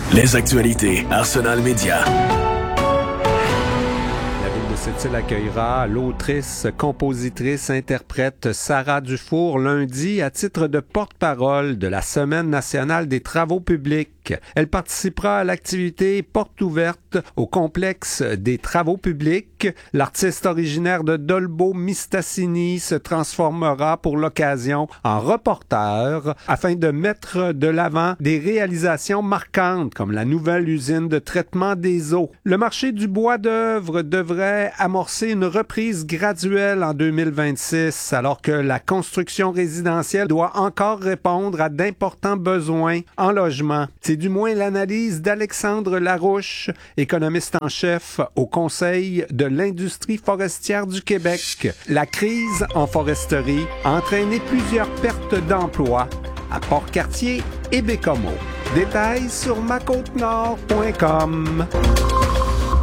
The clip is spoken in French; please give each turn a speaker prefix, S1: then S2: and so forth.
S1: Les actualités Arsenal Média.
S2: La ville de Sept-Îles accueillera l'autrice, compositrice, interprète Sarah Dufour lundi à titre de porte-parole de la Semaine nationale des travaux publics. Elle participera à l'activité Porte ouverte au complexe des travaux publics. L'artiste originaire de Dolbeau-Mistassini se transformera pour l'occasion en reporter afin de mettre de l'avant des réalisations marquantes comme la nouvelle usine de traitement des eaux. Le marché du bois d'œuvre devrait amorcer une reprise graduelle en 2026 alors que la construction résidentielle doit encore répondre à d'importants besoins en logement. C'est du moins l'analyse d'Alexandre Larouche, économiste en chef au Conseil de l'industrie forestière du Québec. La crise en foresterie a entraîné plusieurs pertes d'emplois à Port-Cartier et Bécomo. Détails sur macôtenord.com.